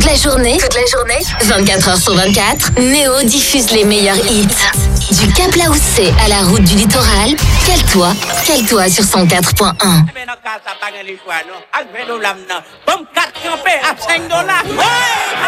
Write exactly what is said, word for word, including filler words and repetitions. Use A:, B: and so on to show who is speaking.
A: Toute la journée, toute la journée, vingt-quatre heures sur vingt-quatre, Néo diffuse les meilleurs hits. Du Cap Laoussé à la route du littoral, cale-toi, cale-toi sur cent quatre point un.